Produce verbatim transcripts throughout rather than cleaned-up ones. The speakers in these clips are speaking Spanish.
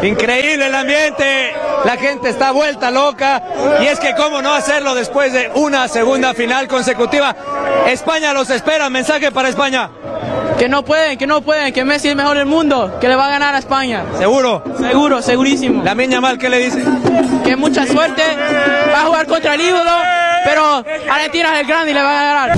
Increíble el ambiente, la gente está vuelta loca y es que cómo no hacerlo después de una segunda final consecutiva. España los espera, mensaje para España. Que no pueden, que no pueden, que Messi es mejor del mundo, que le va a ganar a España. ¿Seguro? Seguro, segurísimo. Lamine Yamal, ¿qué le dice? Que mucha suerte, va a jugar contra el ídolo, pero Argentina es el grande y le va a ganar.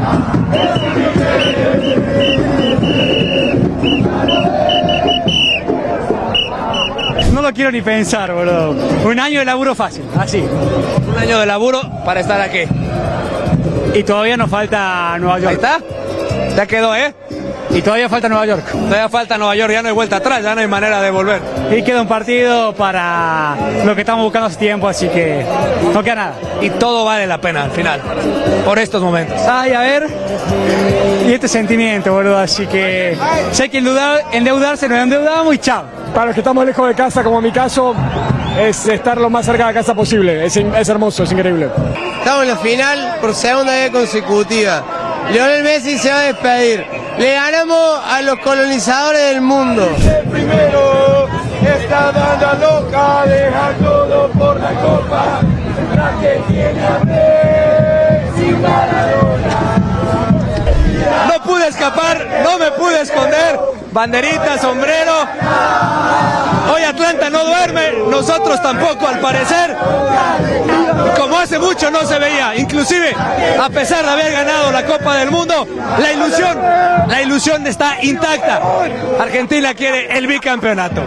No lo quiero ni pensar, boludo. Un año de laburo fácil, así. Un año de laburo para estar aquí. Y todavía nos falta Nueva York. Ahí está. Ya quedó, ¿eh? Y todavía falta Nueva York. Todavía falta Nueva York, ya no hay vuelta atrás, ya no hay manera de volver. Y queda un partido para lo que estamos buscando hace tiempo, así que no queda nada. Y todo vale la pena al final, por estos momentos. Ay, a ver. Y este sentimiento, boludo, así que si hay que endeudar, endeudarse, nos endeudamos y chao. Para los que estamos lejos de casa, como en mi caso, es estar lo más cerca de casa posible. Es, es hermoso, es increíble. Estamos en la final por segunda vez consecutiva. Lionel Messi se va a despedir. Le ganamos a los colonizadores del mundo. El primero, esta banda loca deja todo por la copa. La que tiene a Messi Maradona. No pude escapar, no me pude esconder. Banderita, sombrero. Hoy Atlanta no duerme, nosotros tampoco al parecer. Como hace mucho no se veía, inclusive a pesar de haber ganado la Copa del Mundo, la ilusión, la ilusión está intacta. Argentina quiere el bicampeonato.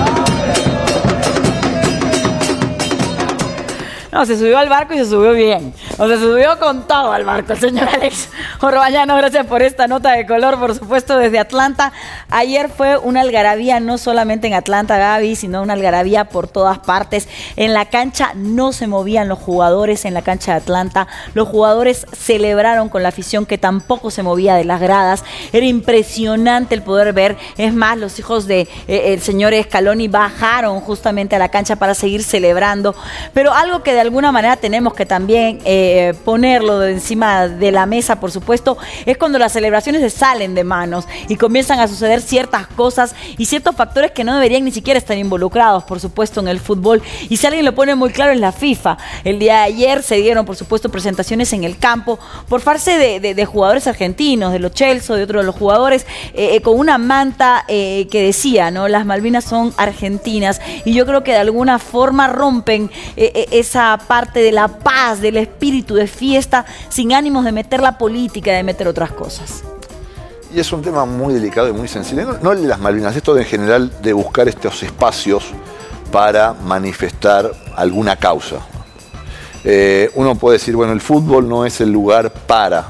No, se subió al barco y se subió bien. O sea, se subió con todo al barco el señor Alex Orbañano. Gracias por esta nota de color, por supuesto, desde Atlanta. Ayer fue una algarabía, no solamente en Atlanta, Gaby, sino una algarabía por todas partes. En la cancha no se movían los jugadores, en la cancha de Atlanta. Los jugadores celebraron con la afición que tampoco se movía de las gradas. Era impresionante el poder ver. Es más, los hijos del de, eh, señor Scaloni bajaron justamente a la cancha para seguir celebrando. Pero algo que de alguna manera tenemos que también eh, ponerlo de encima de la mesa, por supuesto, es cuando las celebraciones se salen de manos y comienzan a suceder ciertas cosas y ciertos factores que no deberían ni siquiera estar involucrados, por supuesto, en el fútbol. Y si alguien lo pone muy claro es la FIFA. El día de ayer se dieron, por supuesto, presentaciones en el campo por parte de, de, de jugadores argentinos, de los Chelsea, de otros de los jugadores, eh, con una manta eh, que decía, ¿no? Las Malvinas son argentinas. Y yo creo que de alguna forma rompen eh, esa parte de la paz, del espíritu de fiesta, sin ánimos de meter la política, de meter otras cosas. Y es un tema muy delicado y muy sensible. No, no el de las Malvinas, esto de, en general de buscar estos espacios para manifestar alguna causa. Eh, uno puede decir, bueno, el fútbol no es el lugar para...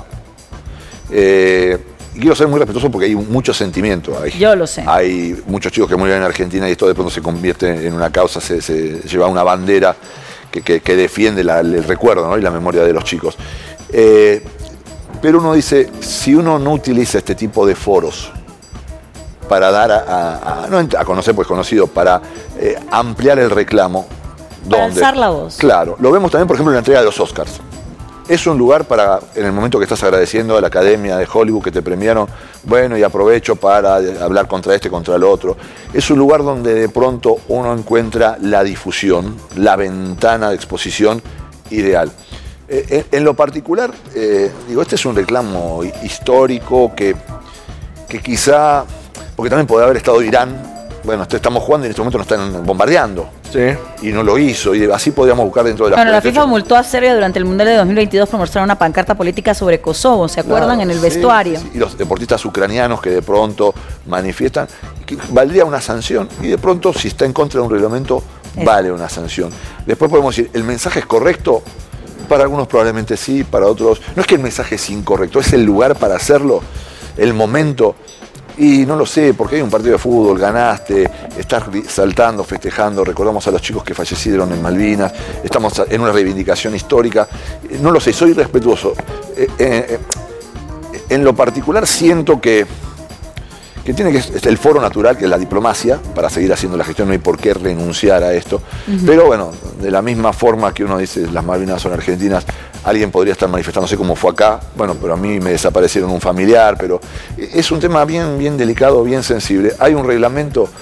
Eh, quiero ser muy respetuoso porque hay mucho sentimiento. Hay, Yo lo sé. Hay muchos chicos que mueren en Argentina y esto de pronto se convierte en una causa, se, se lleva una bandera que, que, que defiende la, el recuerdo, ¿no? Y la memoria de los chicos. Eh, pero uno dice, si uno no utiliza este tipo de foros para dar a, a, a, no a conocer, pues conocido, para eh, ampliar el reclamo. Para donde, alzar la voz. Claro, lo vemos también, por ejemplo, en la entrega de los Oscars. Es un lugar para, en el momento que estás agradeciendo a la Academia de Hollywood que te premiaron, bueno, y aprovecho para hablar contra este, contra el otro. Es un lugar donde de pronto uno encuentra la difusión, la ventana de exposición ideal. Eh, en, en lo particular, eh, digo, este es un reclamo histórico que, que quizá, porque también puede haber estado Irán, bueno, estamos jugando y en este momento nos están bombardeando. Sí. Y no lo hizo, y así podíamos buscar dentro de la... Bueno, la FIFA multó a Serbia durante el Mundial de dos mil veintidós por mostrar una pancarta política sobre Kosovo, ¿se acuerdan? Claro, en el sí, vestuario. Sí, y los deportistas ucranianos que de pronto manifiestan, que valdría una sanción, y de pronto si está en contra de un reglamento, es. vale una sanción. Después podemos decir, ¿el mensaje es correcto? Para algunos probablemente sí, para otros... No es que el mensaje es incorrecto, es el lugar para hacerlo, el momento... Y no lo sé, porque hay un partido de fútbol, ganaste, estás saltando, festejando, recordamos a los chicos que fallecieron en Malvinas, estamos en una reivindicación histórica, no lo sé, soy respetuoso. Eh, eh, en lo particular siento que, que tiene que ser el foro natural, que es la diplomacia, para seguir haciendo la gestión, no hay por qué renunciar a esto, uh-huh. Pero bueno, de la misma forma que uno dice las Malvinas son argentinas, alguien podría estar manifestándose como fue acá, bueno, pero a mí me desaparecieron un familiar, pero es un tema bien, bien delicado, bien sensible. Hay un reglamento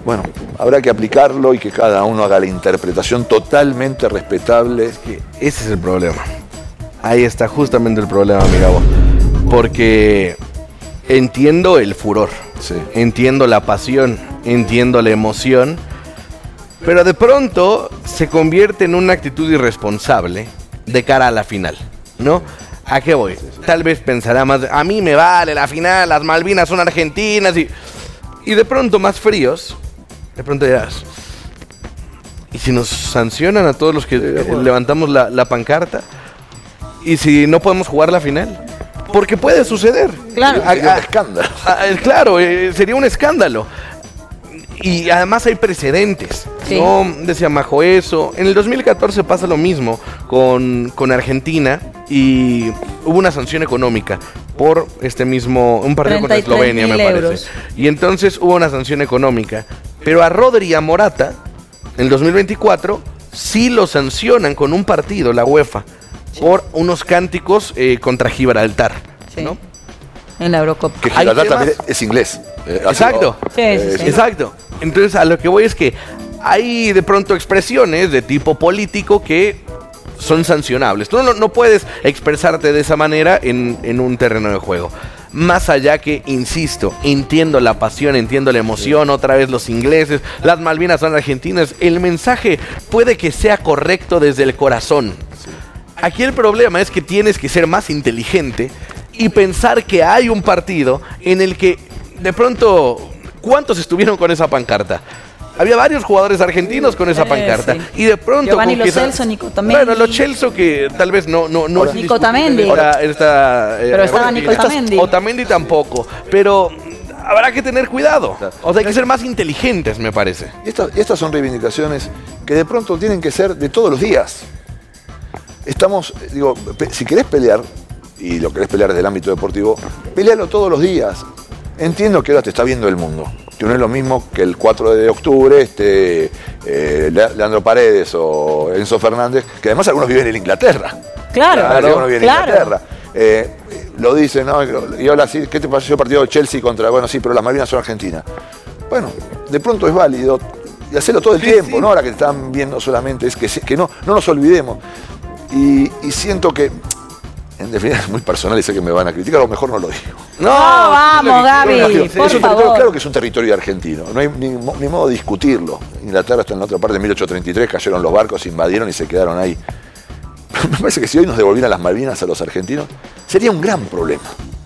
bueno, habrá que aplicarlo y que cada uno haga la interpretación totalmente respetable. Es que ese es el problema. Ahí está justamente el problema, mi Gabo. Porque entiendo el furor, sí. entiendo la pasión, entiendo la emoción, pero de pronto se convierte en una actitud irresponsable de cara a la final, ¿no? ¿A qué voy? Tal vez pensará más, a mí me vale la final, las Malvinas son argentinas y... Y de pronto más fríos, de pronto dirás, ¿y si nos sancionan a todos los que eh, levantamos la, la pancarta? ¿Y si no podemos jugar la final? Porque puede suceder. Claro. Sería un escándalo. A, a, claro, eh, sería un escándalo. Y además hay precedentes, sí. ¿no? Decía Majo eso. En el dos mil catorce pasa lo mismo con, con Argentina y hubo una sanción económica por este mismo, un partido contra Eslovenia, me parece. Euros. Y entonces hubo una sanción económica. Pero a Rodri y a Morata, en el dos mil veinticuatro, sí lo sancionan con un partido, la UEFA, sí. por unos cánticos eh, contra Gibraltar, sí. ¿no? En la Eurocopa. Que Gibraltar también es inglés. Eh, Exacto. Sí, sí, sí. Exacto. Entonces, a lo que voy es que hay de pronto expresiones de tipo político que son sancionables. Tú no, no puedes expresarte de esa manera en, en un terreno de juego. Más allá que, insisto, entiendo la pasión, entiendo la emoción, sí. otra vez los ingleses, las Malvinas son argentinas. El mensaje puede que sea correcto desde el corazón. Sí. Aquí el problema es que tienes que ser más inteligente y pensar que hay un partido en el que de pronto, ¿cuántos estuvieron con esa pancarta? Había varios jugadores argentinos con esa pancarta. Eh, sí. Y de pronto... Giovanni Lo Celso, Nico Otamendi. Bueno, Lo Celso que tal vez no... no, no ahora, Nico Otamendi. Ahora está... Eh, pero estaba Nico Otamendi. Otamendi tampoco. Pero habrá que tener cuidado. O sea, hay que ser más inteligentes, me parece. Y, esta, y estas son reivindicaciones que de pronto tienen que ser de todos los días. Estamos, digo, si querés pelear, y lo querés pelear desde el ámbito deportivo, pelealo todos los días. Entiendo que ahora te está viendo el mundo, que no es lo mismo que el cuatro de octubre este, eh, Leandro Paredes o Enzo Fernández, que además algunos viven en Inglaterra. Claro, claro. Algunos viven claro. en Inglaterra. Eh, lo dicen, ¿no? Y habla así, ¿qué te pareció el partido de Chelsea contra, bueno, sí, pero las Malvinas son Argentinas? Bueno, de pronto es válido y hacerlo todo el sí, tiempo, sí. ¿no? Ahora que están viendo solamente, es que, que no, no nos olvidemos. Y, y siento que... En definitiva es muy personal y sé que me van a criticar, a lo mejor no lo digo. No, no vamos, Gaby, por es un favor. Claro que es un territorio argentino, no hay ni, ni modo de discutirlo. Inglaterra está en la otra parte, en mil ochocientos treinta y tres cayeron los barcos, invadieron y se quedaron ahí. Me parece que si hoy nos devolvieran las Malvinas a los argentinos, sería un gran problema.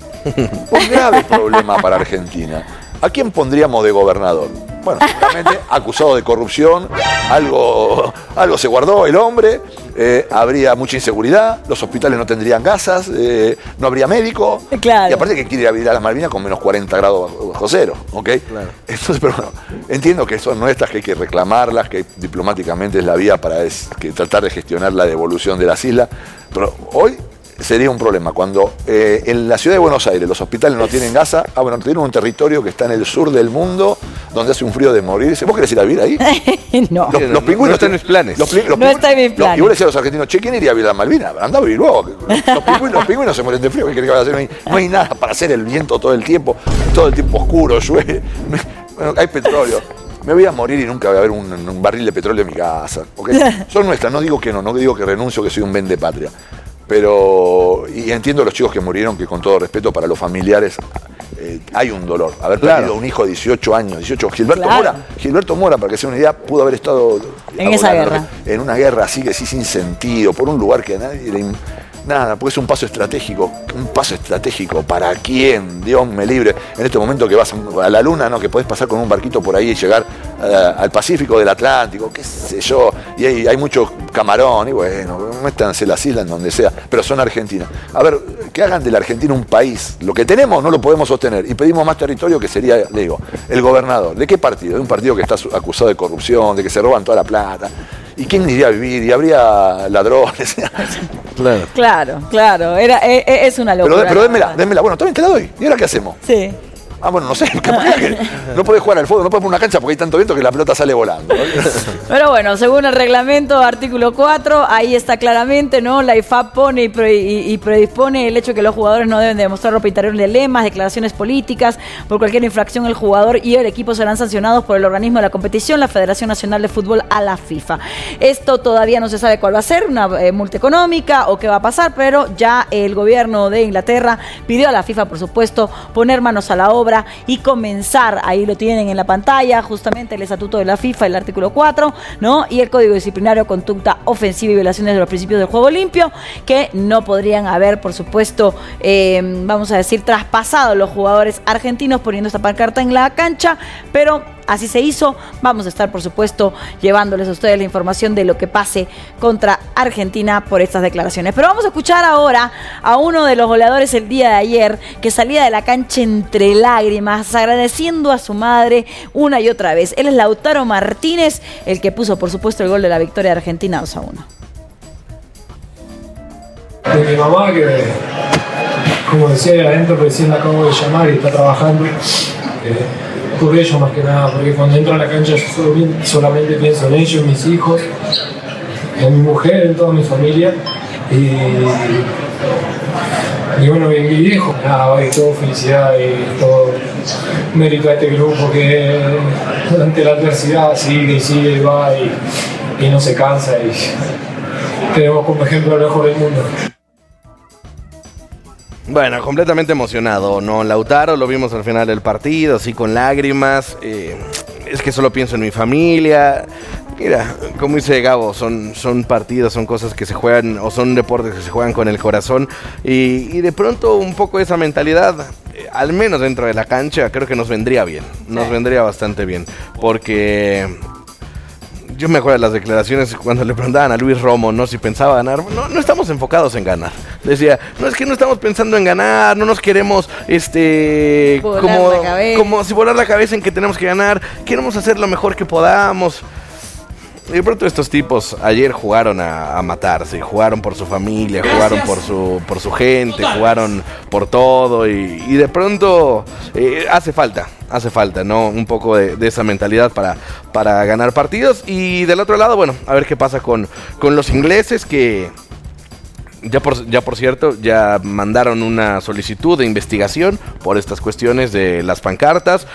Un grave problema para Argentina. ¿A quién pondríamos de gobernador? Bueno, seguramente acusado de corrupción, algo, algo se guardó el hombre, eh, habría mucha inseguridad, los hospitales no tendrían gasas, eh, no habría médico. Claro. Y aparte que quiere ir a las Malvinas con menos cuarenta grados bajo cero, ¿ok? Claro. Entonces, pero bueno, entiendo que son nuestras, que hay que reclamarlas, que diplomáticamente es la vía para es, que tratar de gestionar la devolución de las islas, pero hoy... sería un problema. Cuando eh, en la ciudad de Buenos Aires los hospitales no tienen gasa, ah, bueno, tienen un territorio que está en el sur del mundo, donde hace un frío de morir. ¿Vos querés ir a vivir ahí? no. Los, los pingüinos no están en mis planes. Los, los no pingüinos, está en mis planes. Los, y vos le decís a los argentinos, che, ¿quién iría a vivir a Malvinas? Andá a vivir vos. Los pingüinos, los pingüinos se mueren de frío. ¿Qué querés que vaya a hacer? No hay, no hay nada para hacer, el viento todo el tiempo, todo el tiempo oscuro, llueve. Bueno, hay petróleo. Me voy a morir y nunca voy a ver un, un barril de petróleo en mi casa. ¿Okay? Son nuestras, no digo que no, no digo que renuncio, que soy un vendepatria. Pero, y entiendo a los chicos que murieron, que con todo respeto para los familiares, eh, hay un dolor. Haber claro. perdido un hijo de dieciocho años, dieciocho, Gilberto claro. Mora, Gilberto Mora, para que sea una idea, pudo haber estado en esa guerra. En una guerra así que sí, sin sentido, por un lugar que a nadie le... Nada, porque es un paso estratégico. ¿Un paso estratégico para quién? Dios me libre. En este momento que vas a la luna, ¿no? Que podés pasar con un barquito por ahí y llegar uh, al Pacífico del Atlántico, qué sé yo. Y hay, hay mucho camarón, y bueno, métanse las islas en donde sea, pero son Argentinas. A ver, que hagan de la Argentina un país. Lo que tenemos no lo podemos sostener. Y pedimos más territorio, que sería, le digo, el gobernador. ¿De qué partido? De un partido que está acusado de corrupción, de que se roban toda la plata. ¿Y quién iría a vivir? Y habría ladrones. Claro, claro, claro. Era, es, es una locura. Pero, pero démela, démela. Bueno, también te la doy. ¿Y ahora qué hacemos? Sí. Ah, bueno, no sé, que no podés jugar al fútbol, no podés poner una cancha porque hay tanto viento que la pelota sale volando. Pero bueno, según el reglamento, artículo cuatro, ahí está claramente, ¿no? La I F A B pone y, pre, y, y predispone el hecho de que los jugadores no deben demostrar ropa interior de lemas, declaraciones políticas. Por cualquier infracción, el jugador y el equipo serán sancionados por el organismo de la competición, la Federación Nacional de Fútbol, a la FIFA. Esto todavía no se sabe cuál va a ser, una eh, multa económica o qué va a pasar, pero ya el gobierno de Inglaterra pidió a la FIFA, por supuesto, poner manos a la obra y comenzar, ahí lo tienen en la pantalla, justamente el estatuto de la FIFA, el artículo cuatro, ¿no? Y el código disciplinario, conducta ofensiva y violaciones de los principios del juego limpio, que no podrían haber, por supuesto, eh, vamos a decir, traspasado los jugadores argentinos poniendo esta pancarta en la cancha, pero así se hizo. Vamos a estar, por supuesto, llevándoles a ustedes la información de lo que pase contra Argentina por estas declaraciones. Pero vamos a escuchar ahora a uno de los goleadores el día de ayer, que salía de la cancha entre lágrimas, agradeciendo a su madre una y otra vez. Él es Lautaro Martínez, el que puso, por supuesto, el gol de la victoria de Argentina dos a uno. De mi mamá, que, como decía adentro, recién la acabo de llamar y está trabajando. Eh, por ellos más que nada, porque cuando entro a la cancha yo solamente pienso en ellos, en mis hijos, en mi mujer, en toda mi familia y, y bueno, en mi viejo. Nada, hoy todo felicidad y todo mérito a este grupo que ante la adversidad sigue y sigue y va y, y no se cansa y tenemos como ejemplo al mejor del mundo. Bueno, completamente emocionado, ¿no? Lautaro, lo vimos al final del partido, así con lágrimas. Eh, es que solo pienso en mi familia. Mira, como dice Gabo, son, son partidos, son cosas que se juegan, o son deportes que se juegan con el corazón. Y, y de pronto un poco esa mentalidad, eh, al menos dentro de la cancha, creo que nos vendría bien. Nos vendría bastante bien. Porque yo me acuerdo de las declaraciones cuando le preguntaban a Luis Romo, ¿no? Si pensaba ganar. No, no estamos enfocados en ganar. Decía, no, es que no estamos pensando en ganar, no nos queremos, este, volar como, la cabeza. como si volar la cabeza en que tenemos que ganar. Queremos hacer lo mejor que podamos. Y de pronto estos tipos ayer jugaron a, a matarse, jugaron por su familia, Gracias. jugaron por su por su gente, jugaron por todo y, y de pronto eh, hace falta, hace falta, ¿no? Un poco de, de esa mentalidad para, para ganar partidos. Y del otro lado, bueno, a ver qué pasa con, con los ingleses que... Ya por, ya por cierto, ya mandaron una solicitud de investigación por estas cuestiones de las pancartas.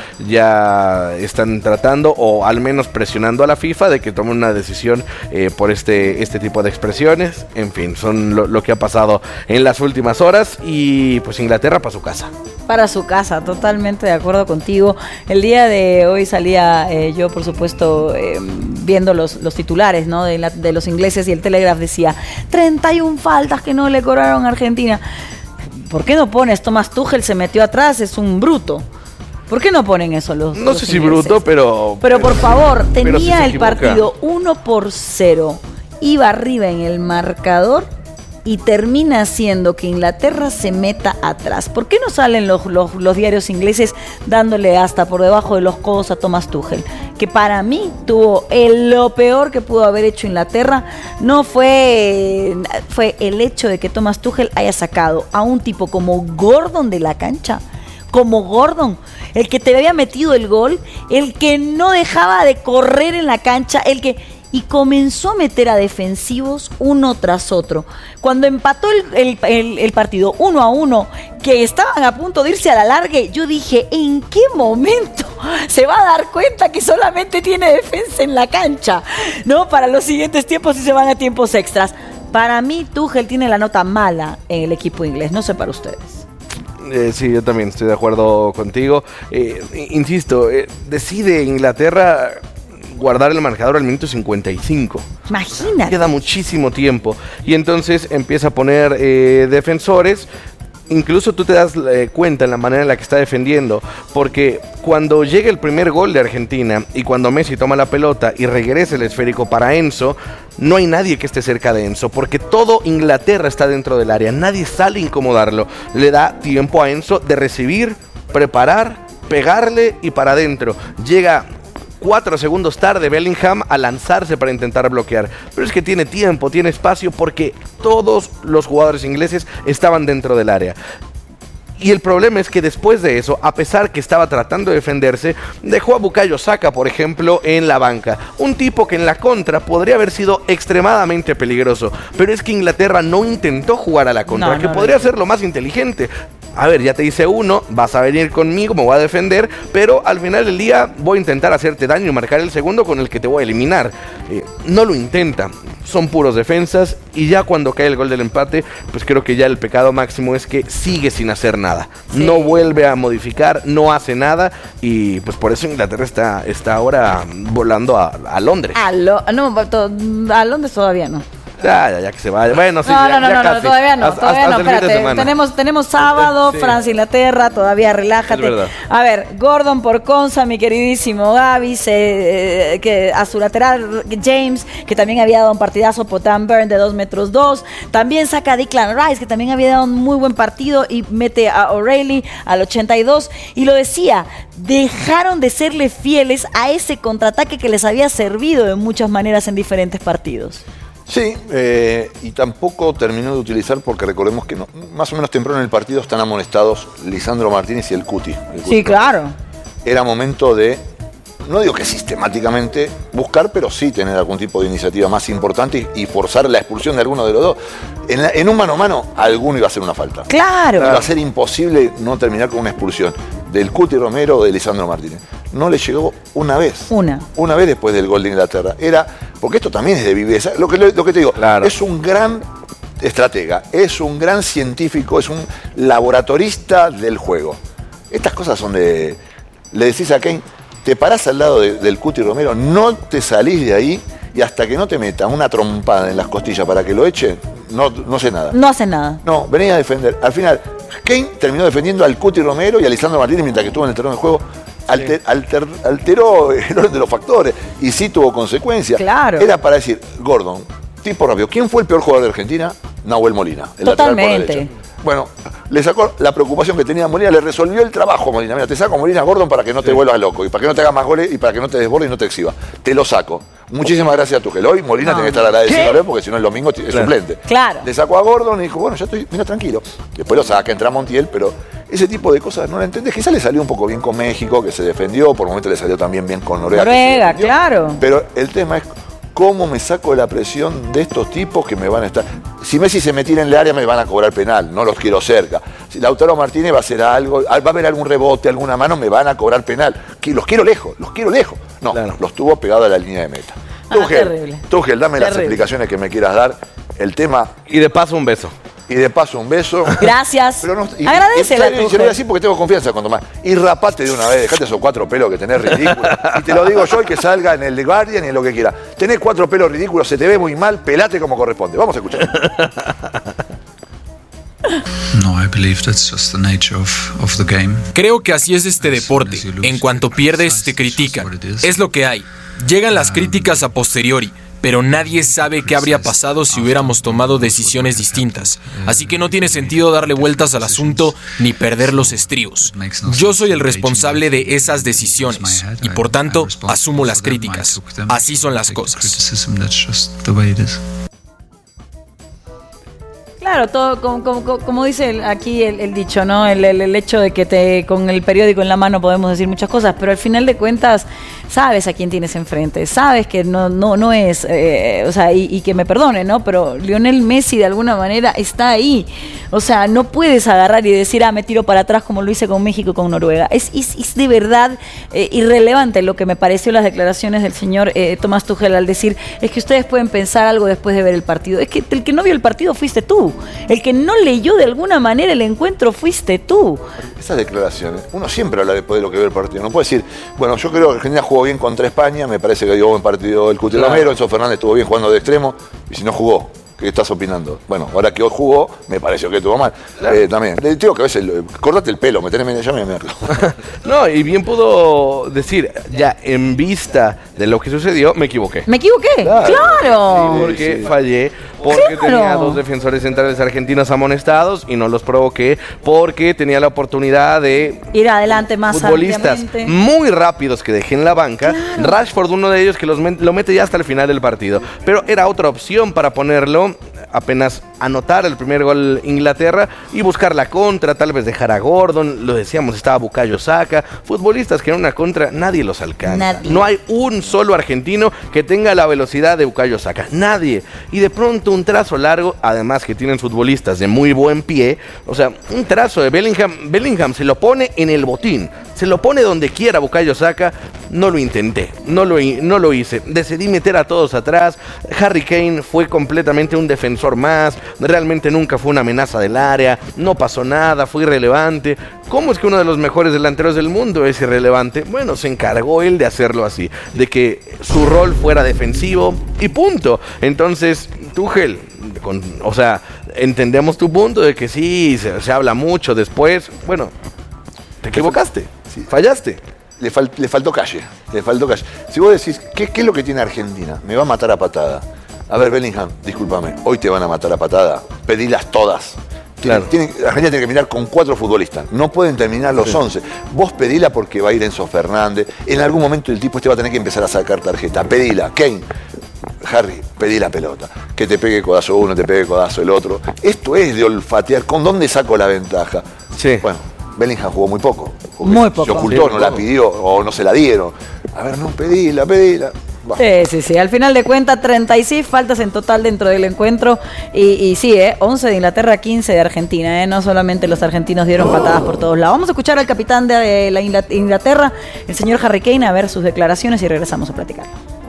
Ya están tratando, o al menos presionando a la FIFA de que tome una decisión eh, por este, este tipo de expresiones. En fin, son lo, lo que ha pasado en las últimas horas. Y pues Inglaterra para su casa. Para su casa, totalmente de acuerdo contigo. El día de hoy salía eh, yo, por supuesto, eh, viendo los, los titulares, ¿no? de, la, de los ingleses, y el Telegraph decía treinta y una faltas que no le cobraron a Argentina. ¿Por qué no pones Thomas Tuchel se metió atrás? Es un bruto. ¿Por qué no ponen eso los No los sé ingleses? si bruto, pero... Pero por favor, tenía pero si el partido uno por cero. Iba arriba en el marcador y termina haciendo que Inglaterra se meta atrás. ¿Por qué no salen los, los, los diarios ingleses dándole hasta por debajo de los codos a Thomas Tuchel? Que para mí tuvo el, lo peor que pudo haber hecho Inglaterra. No fue, fue el hecho de que Thomas Tuchel haya sacado a un tipo como Gordon de la cancha. Como Gordon, el que te había metido el gol, el que no dejaba de correr en la cancha, el que... Y comenzó a meter a defensivos uno tras otro. Cuando empató el, el, el, el partido uno a uno, que estaban a punto de irse a la largue, yo dije, ¿en qué momento se va a dar cuenta que solamente tiene defensa en la cancha? ¿No? Para los siguientes tiempos y se van a tiempos extras. Para mí, Tuchel tiene la nota mala en el equipo inglés. No sé para ustedes. Eh, sí, yo también estoy de acuerdo contigo. Eh, insisto, eh, decide Inglaterra guardar el marcador al minuto cincuenta y cinco. Imagínate. Queda muchísimo tiempo. Y entonces empieza a poner eh, defensores. Incluso tú te das eh, cuenta en la manera en la que está defendiendo. Porque cuando llega el primer gol de Argentina y cuando Messi toma la pelota y regresa el esférico para Enzo, no hay nadie que esté cerca de Enzo. Porque todo Inglaterra está dentro del área. Nadie sale a incomodarlo. Le da tiempo a Enzo de recibir, preparar, pegarle y para adentro. Llega... Cuatro segundos tarde Bellingham a lanzarse para intentar bloquear. Pero es que tiene tiempo, tiene espacio porque todos los jugadores ingleses estaban dentro del área. Y el problema es que después de eso, a pesar que estaba tratando de defenderse, dejó a Bukayo Saka, por ejemplo, en la banca. Un tipo que en la contra podría haber sido extremadamente peligroso. Pero es que Inglaterra no intentó jugar a la contra, No, que no, podría no. ser lo más inteligente. A ver, ya te hice uno, vas a venir conmigo, me voy a defender, pero al final del día voy a intentar hacerte daño y marcar el segundo con el que te voy a eliminar. Eh, no lo intenta, son puros defensas y ya cuando cae el gol del empate, pues creo que ya el pecado máximo es que sigue sin hacer nada. Sí. No vuelve a modificar, no hace nada y pues por eso Inglaterra está, está ahora volando a, a Londres. A, Lo- no, to- a Londres todavía no. Ya, ya, ya que se vaya. Bueno, sí, No, ya, no, no, ya no, no, casi. todavía no, Hasta- todavía hasta no, el fin de espérate. semana. Tenemos, tenemos sábado, Sí. Francia, Inglaterra, todavía relájate. Es verdad. A ver, Gordon por Conza, mi queridísimo Gaby, se, eh, que a su lateral James, que también había dado un partidazo, Potan Burn de dos metros dos. También saca a Declan Rice, que también había dado un muy buen partido y mete a O'Reilly al ochenta y dos. Y lo decía, dejaron de serle fieles a ese contraataque que les había servido de muchas maneras en diferentes partidos. Sí, eh, y tampoco terminó de utilizar porque recordemos que no, más o menos temprano en el partido están amonestados Lisandro Martínez y el Cuti. El Cuti. Sí, claro. Era momento de, no digo que sistemáticamente buscar, pero sí tener algún tipo de iniciativa más importante y, y forzar la expulsión de alguno de los dos. En, la- en un mano a mano, alguno iba a hacer una falta. Claro. Iba a ser imposible no terminar con una expulsión del Cuti Romero o de Lisandro Martínez. No le llegó una vez. Una. Una vez después del gol de Inglaterra. Era, porque esto también es de viveza. Lo que, lo que te digo, Claro. es un gran estratega, es un gran científico, es un laboratorista del juego. Estas cosas son de... Le decís a Kane, te parás al lado de- del Cuti Romero, no te salís de ahí y hasta que no te metan una trompada en las costillas para que lo echen, no, no sé nada. No hace nada. No, venía a defender. Al final, Kane terminó defendiendo al Cuti Romero y a Lisandro Martínez mientras que estuvo en el terreno de juego. Alter- alter- alteró el orden de los factores y sí tuvo consecuencias. Claro. Era para decir, Gordon, tipo rápido. ¿Quién fue el peor jugador de Argentina? Nahuel Molina, el lateral por Totalmente. derecha. Bueno, le sacó la preocupación que tenía Molina, le resolvió el trabajo a Molina. Mira, te saco Molina Gordon para que no te vuelvas loco y para que no te hagas más goles y para que no te desbordes y no te exhiba. Te lo saco. Muchísimas gracias a Tuchel. Hoy Molina No. tiene que estar agradecido porque si no el domingo es Claro. suplente. Claro. Le sacó a Gordon y dijo, bueno, ya estoy, mira, tranquilo. Después lo saca, entra Montiel, pero ese tipo de cosas no la entendés. Quizás le salió un poco bien con México, que se defendió, por momentos le salió también bien con Noruega. que se Noruega, defendió. claro. Pero el tema es cómo me saco la presión de estos tipos que me van a estar... Si Messi se me tira en el área me van a cobrar penal, no los quiero cerca. Si Lautaro Martínez va a hacer algo, va a haber algún rebote, alguna mano, me van a cobrar penal. Que los quiero lejos, los quiero lejos. No, Claro. los tuvo pegados a la línea de meta. Ah, Tuchel, terrible. Tuchel, dame las Terrible. explicaciones que me quieras dar. El tema, Y de paso un beso. y de paso un beso. Gracias. Pero no, y- Agradecela, y- y- y se lo voy a decir porque tengo confianza con Tomás. Y rapate de una vez, dejate esos cuatro pelos que tenés ridículos. Y te lo digo yo y que salga en el The Guardian y en lo que quiera. Tenés cuatro pelos ridículos, se te ve muy mal, pelate como corresponde. Vamos a escuchar. No, I believe that's just the nature of, of the game. Creo que así es este deporte. En cuanto pierdes, te critican. Es lo que hay. Llegan las críticas a posteriori, pero nadie sabe qué habría pasado si hubiéramos tomado decisiones distintas. Así que no tiene sentido darle vueltas al asunto ni perder los estribos. Yo soy el responsable de esas decisiones y por tanto asumo las críticas. Así son las cosas. Claro, todo como, como, como dice el- aquí el, el dicho, ¿no? El, el- el hecho de que te con el periódico en la mano podemos decir muchas cosas, pero al final de cuentas sabes a quién tienes enfrente, sabes que no no no es, eh, o sea, y, y que me perdone, ¿no? Pero Lionel Messi de alguna manera está ahí, o sea, no puedes agarrar y decir, ah, me tiro para atrás como lo hice con México y con Noruega. Es, es, es de verdad eh, irrelevante lo que me pareció las declaraciones del señor eh, Tomás Tuchel al decir, es que ustedes pueden pensar algo después de ver el partido. Es que el que no vio el partido fuiste tú. El que no leyó de alguna manera el encuentro fuiste tú. Esas declaraciones, uno siempre habla después de lo que ve el partido. No puede decir, bueno, yo creo que Argentina jugó bien contra España, me parece que dio buen partido el Cuti Claro. Romero, Enzo Fernández estuvo bien jugando de extremo, y si no jugó, ¿qué estás opinando? Bueno, ahora que hoy jugó, me pareció que estuvo mal. Eh, también, le digo que a veces, eh, cortate el pelo, meterme ya me me- No, y bien pudo decir, ya en vista de lo que sucedió, me equivoqué. ¿Me equivoqué? Claro. ¡Claro! Sí, porque sí. fallé, porque Claro. tenía dos defensores centrales argentinos amonestados y no los provoqué, porque tenía la oportunidad de Ir adelante más futbolistas ampliamente. muy rápidos que dejé en la banca. Rashford, uno de ellos que los men- lo mete ya hasta el final del partido. Pero era otra opción para ponerlo apenas anotar el primer gol Inglaterra y buscar la contra, tal vez dejar a Gordon, lo decíamos, estaba Bukayo Saka, futbolistas que en una contra nadie los alcanza. Nadie. No hay un solo argentino que tenga la velocidad de Bukayo Saka, nadie. Y de pronto un trazo largo, además que tienen futbolistas de muy buen pie, o sea, un trazo de Bellingham, Bellingham se lo pone en el botín, se lo pone donde quiera Bukayo Saka. No lo intenté, no lo, no lo hice, decidí meter a todos atrás. Harry Kane fue completamente un defensor más, realmente nunca fue una amenaza del área, no pasó nada, fue irrelevante. ¿Cómo es que uno de los mejores delanteros del mundo es irrelevante? Bueno, se encargó él de hacerlo así, de que su rol fuera defensivo y punto. Entonces, Tuchel, con, o sea, entendemos tu punto de que sí, se, se habla mucho después. Bueno, te equivocaste, sí. Fallaste. Le, fal, le faltó calle, le faltó calle. Si vos decís, ¿qué, ¿qué es lo que tiene Argentina? Me va a matar a patada. A ver, Bellingham, discúlpame, hoy te van a matar a patada. Pedilas todas. Claro. Tiene, tiene, Argentina tiene que mirar con cuatro futbolistas. No pueden terminar los sí. once. Vos pedila porque va a ir Enzo Fernández. En algún momento el tipo este va a tener que empezar a sacar tarjeta. Pedila. Kane, Harry, pedí la pelota. Que te pegue codazo uno, te pegue codazo el otro. Esto es de olfatear. ¿Con dónde saco la ventaja? Sí. Bueno, Bellingham jugó muy poco. Muy poco. Se ocultó, sí, no la pidió o no se la dieron. A ver, no, pedila, pedila. Va. Sí, sí, sí. Al final de cuentas, treinta y seis faltas en total dentro del encuentro. Y, y sí, ¿eh? once de Inglaterra, quince de Argentina. ¿eh? No solamente los argentinos dieron oh. patadas por todos lados. Vamos a escuchar al capitán de la Inglaterra, el señor Harry Kane, a ver sus declaraciones y regresamos a platicar.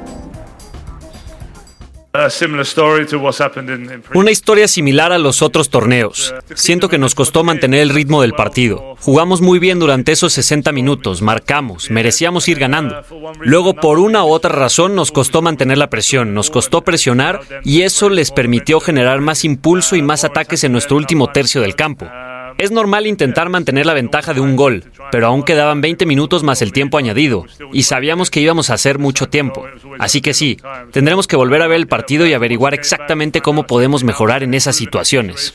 Una historia similar a los otros torneos. Siento que nos costó mantener el ritmo del partido. Jugamos muy bien durante esos sesenta minutos, marcamos, merecíamos ir ganando. Luego, por una u otra razón, nos costó mantener la presión, nos costó presionar y eso les permitió generar más impulso y más ataques en nuestro último tercio del campo. Es normal intentar mantener la ventaja de un gol, pero aún quedaban veinte minutos más el tiempo añadido, y sabíamos que íbamos a hacer mucho tiempo. Así que sí, tendremos que volver a ver el partido y averiguar exactamente cómo podemos mejorar en esas situaciones.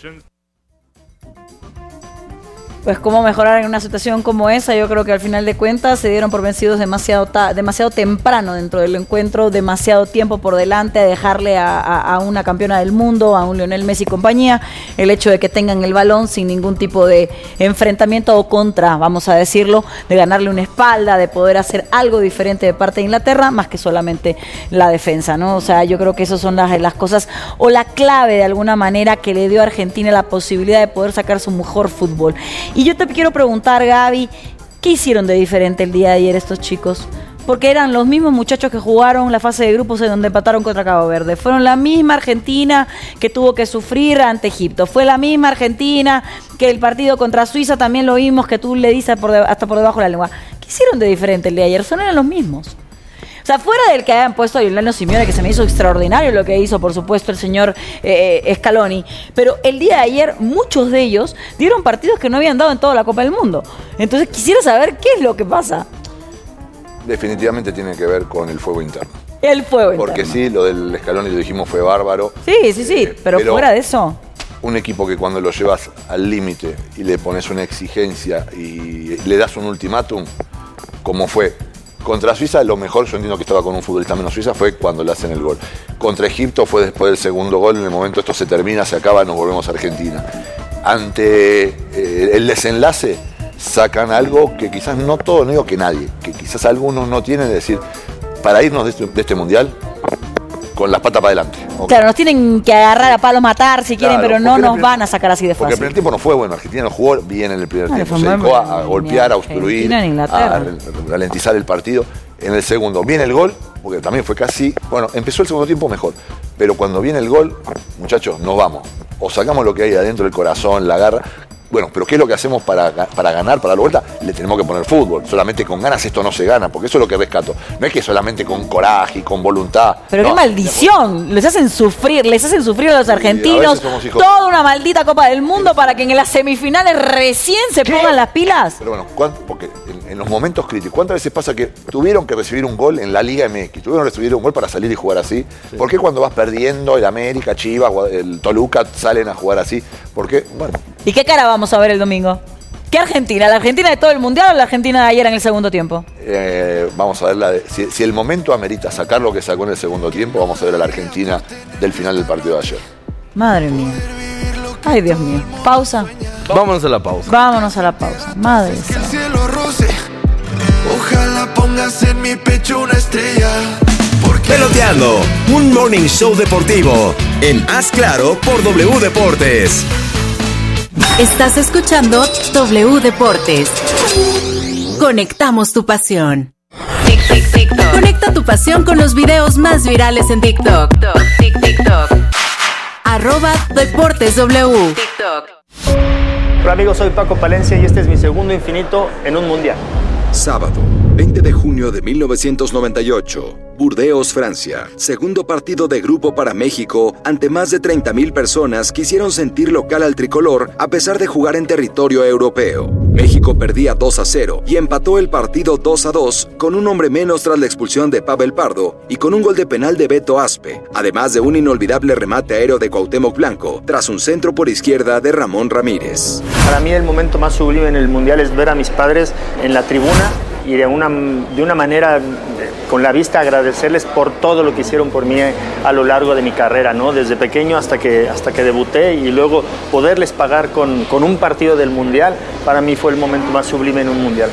Pues cómo mejorar en una situación como esa. Yo creo que al final de cuentas se dieron por vencidos demasiado ta- demasiado temprano dentro del encuentro, demasiado tiempo por delante a dejarle a, a, a una campeona del mundo, a un Lionel Messi y compañía, el hecho de que tengan el balón sin ningún tipo de enfrentamiento o contra, vamos a decirlo, de ganarle una espalda, de poder hacer algo diferente de parte de Inglaterra, más que solamente la defensa, ¿no? O sea, yo creo que esas son las, las cosas, o la clave de alguna manera que le dio a Argentina la posibilidad de poder sacar su mejor fútbol. Y yo te quiero preguntar, Gaby, ¿qué hicieron de diferente el día de ayer estos chicos? Porque eran los mismos muchachos que jugaron la fase de grupos en donde empataron contra Cabo Verde. Fueron la misma Argentina que tuvo que sufrir ante Egipto. Fue la misma Argentina que el partido contra Suiza también lo vimos, que tú le dices por de, hasta por debajo de la lengua. ¿Qué hicieron de diferente el día de ayer? Son eran los mismos. O sea, fuera del que hayan puesto a Giuliano Simeone, que se me hizo extraordinario lo que hizo, por supuesto, el señor eh, Scaloni, pero el día de ayer muchos de ellos dieron partidos que no habían dado en toda la Copa del Mundo. Entonces quisiera saber qué es lo que pasa. Definitivamente tiene que ver con el fuego interno. El fuego interno. Porque sí, lo del Scaloni lo dijimos fue bárbaro. Sí, sí, sí, eh, pero, pero fuera de eso. Un equipo que cuando lo llevas al límite y le pones una exigencia y le das un ultimátum, como fue contra Suiza, lo mejor, yo entiendo que estaba con un futbolista menos Suiza, fue cuando le hacen el gol. Contra Egipto fue después del segundo gol, en el momento esto se termina, se acaba, nos volvemos a Argentina. Ante eh, el desenlace, sacan algo que quizás no todos, no digo que nadie, que quizás algunos no tienen, de decir, para irnos de este, de este mundial, con las patas para adelante. Okay. Claro, nos tienen que agarrar a palo matar si quieren, claro, pero no nos van a sacar así de fácil. Porque el primer tiempo no fue bueno, Argentina no jugó bien en el primer claro, tiempo, se dedicó a, a golpear, a obstruir, a ralentizar el partido. En el segundo viene el gol, porque también fue casi, bueno, empezó el segundo tiempo mejor, pero cuando viene el gol, muchachos, nos vamos. O sacamos lo que hay adentro del corazón, la garra. Bueno, pero ¿qué es lo que hacemos para, para ganar, para la vuelta? Le tenemos que poner fútbol. Solamente con ganas esto no se gana, porque eso es lo que rescato. No es que solamente con coraje y con voluntad. Pero no, qué maldición. Les hacen sufrir, les hacen sufrir a los argentinos a toda una maldita Copa del Mundo para que en las semifinales recién se ¿Qué? pongan las pilas. Pero bueno, ¿cuánto? Porque en, en los momentos críticos, ¿cuántas veces pasa que tuvieron que recibir un gol en la Liga M X? Tuvieron que recibir un gol para salir y jugar así. Sí. ¿Por qué cuando vas perdiendo el América, Chivas, el Toluca salen a jugar así? ¿Por qué? Bueno. ¿Y qué cara vamos a ver el domingo? ¿Qué Argentina? ¿La Argentina de todo el Mundial o la Argentina de ayer en el segundo tiempo? Eh, vamos a ver, la de, si, si el momento amerita sacar lo que sacó en el segundo tiempo, vamos a ver a la Argentina del final del partido de ayer. Madre mía. Ay, Dios mío. Pausa. Vámonos a la pausa. Vámonos a la pausa. Madre Que el cielo roce. Ojalá pongas en mi pecho una estrella. Peloteando, un morning show deportivo en Haz Claro por W Deportes. Estás escuchando W Deportes. Conectamos tu pasión. Conecta tu pasión con los videos más virales en TikTok. TikTok. Arroba Deportes W. TikTok. Hola amigos, soy Paco Palencia y este es mi segundo infinito en un mundial. Sábado, veinte de junio de mil novecientos noventa y ocho, Burdeos, Francia. Segundo partido de grupo para México ante más de treinta mil personas que hicieron sentir local al tricolor a pesar de jugar en territorio europeo. México perdía dos a cero y empató el partido dos a dos con un hombre menos tras la expulsión de Pavel Pardo y con un gol de penal de Beto Aspe, además de un inolvidable remate aéreo de Cuauhtémoc Blanco tras un centro por izquierda de Ramón Ramírez. Para mí el momento más sublime en el mundial es ver a mis padres en la tribuna y de una, de una manera con la vista agradecerles por todo lo que hicieron por mí a lo largo de mi carrera, ¿no? Desde pequeño hasta que, hasta que debuté y luego poderles pagar con, con un partido del mundial, para mí fue el momento más sublime en un mundial.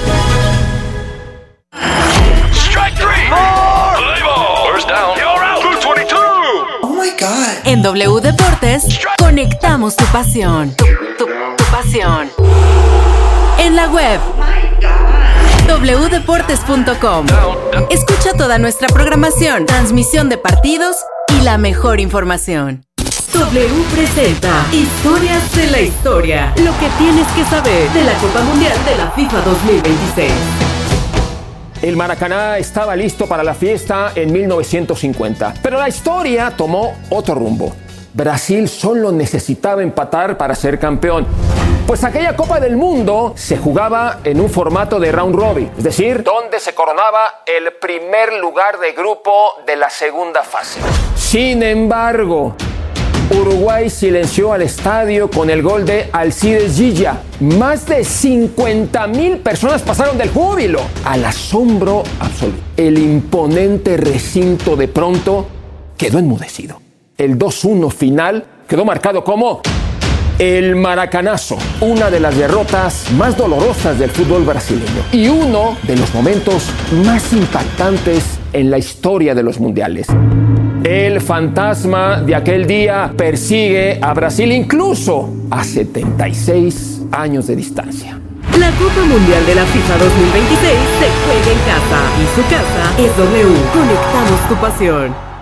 Oh my God. En W Deportes, conectamos tu pasión. Tu, tu, tu pasión. En la web doble u deportes punto com. Escucha toda nuestra programación, transmisión de partidos y la mejor información. W presenta Historias de la Historia. Lo que tienes que saber de la Copa Mundial de la FIFA dos mil veintiséis. El Maracaná estaba listo para la fiesta en mil novecientos cincuenta, pero la historia tomó otro rumbo. Brasil solo necesitaba empatar para ser campeón, pues aquella Copa del Mundo se jugaba en un formato de round robin, es decir, donde se coronaba el primer lugar de grupo de la segunda fase. Sin embargo, Uruguay silenció al estadio con el gol de Alcides Gilla. Más de cincuenta mil personas pasaron del júbilo al asombro absoluto. El imponente recinto de pronto quedó enmudecido. El dos uno final quedó marcado como el Maracanazo, una de las derrotas más dolorosas del fútbol brasileño y uno de los momentos más impactantes en la historia de los mundiales. El fantasma de aquel día persigue a Brasil incluso a setenta y seis años de distancia. La Copa Mundial de la FIFA dos mil veintiséis se juega en casa y su casa es W. Conectamos tu pasión.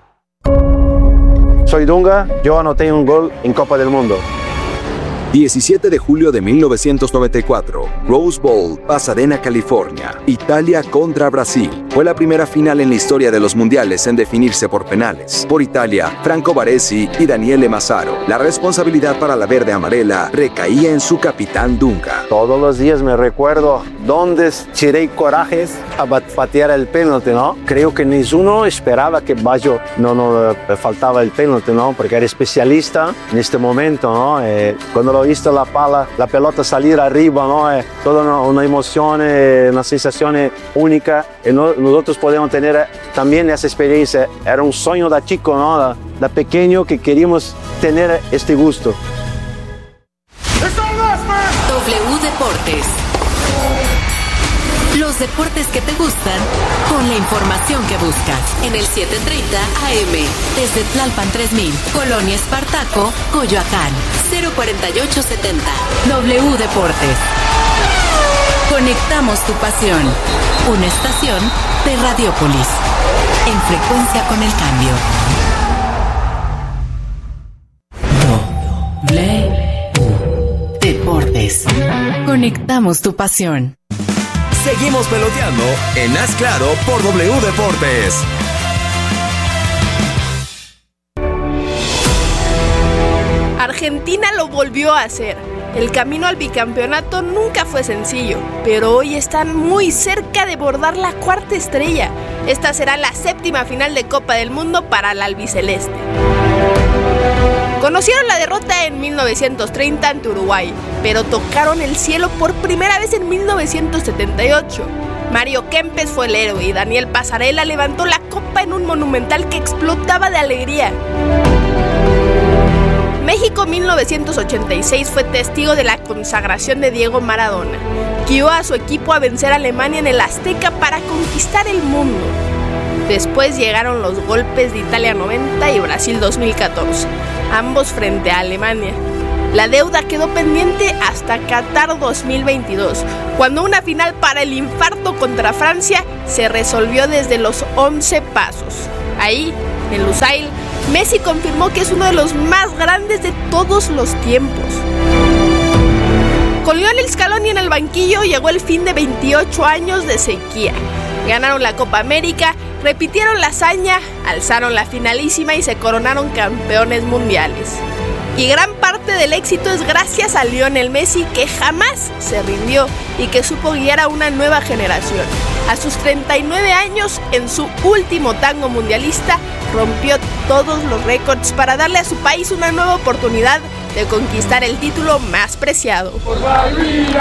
Soy Dunga, yo anoté un gol en Copa del Mundo. diecisiete de julio de mil novecientos noventa y cuatro, Rose Bowl, Pasadena, California. Italia contra Brasil. Fue la primera final en la historia de los mundiales en definirse por penales. Por Italia, Franco Baresi y Daniele Massaro. La responsabilidad para la verde amarela recaía en su capitán Dunga. Todos los días me recuerdo dónde tiré corajes a patear el penalti, ¿no? Creo que ninguno esperaba que Baggio no nos faltaba el penalti, ¿no? Porque era especialista en este momento, ¿no? Eh, cuando lo visto la pala, la pelota salir arriba, ¿no? Eh, toda una, una emoción, eh, una sensación eh, única. Eh, no, nosotros podemos tener eh, también esa experiencia. Era un sueño de chico, ¿no? De, de pequeño que queríamos tener este gusto. W Deportes. Los deportes que te gustan con la información que buscas. En el setecientos treinta A M. Desde Tlalpan tres mil. Colonia Espartaco, Coyoacán. cero cuarenta y ocho setenta. W Deportes. Conectamos tu pasión. Una estación de Radiópolis. En frecuencia con el cambio. W Deportes. Conectamos tu pasión. Seguimos peloteando en Haz Claro por W Deportes. Argentina lo volvió a hacer. El camino al bicampeonato nunca fue sencillo, pero hoy están muy cerca de bordar la cuarta estrella. Esta será la séptima final de Copa del Mundo para la albiceleste. Conocieron la derrota en mil novecientos treinta ante Uruguay, pero tocaron el cielo por primera vez en mil novecientos setenta y ocho. Mario Kempes fue el héroe y Daniel Passarella levantó la copa en un monumental que explotaba de alegría. México mil novecientos ochenta y seis fue testigo de la consagración de Diego Maradona, guió a su equipo a vencer a Alemania en el Azteca para conquistar el mundo. Después llegaron los golpes de Italia noventa y Brasil dos mil catorce, ambos frente a Alemania. La deuda quedó pendiente hasta Qatar dos mil veintidós, cuando una final para el infarto contra Francia se resolvió desde los once pasos. Ahí, en Lusail, Messi confirmó que es uno de los más grandes de todos los tiempos. Con Lionel Scaloni en el banquillo llegó el fin de veintiocho años de sequía. Ganaron la Copa América, repitieron la hazaña, alzaron la finalísima y se coronaron campeones mundiales. Y gran parte del éxito es gracias a Lionel Messi, que jamás se rindió y que supo guiar a una nueva generación. A sus treinta y nueve años, en su último tango mundialista, rompió todos los récords para darle a su país una nueva oportunidad de conquistar el título más preciado. Por la vida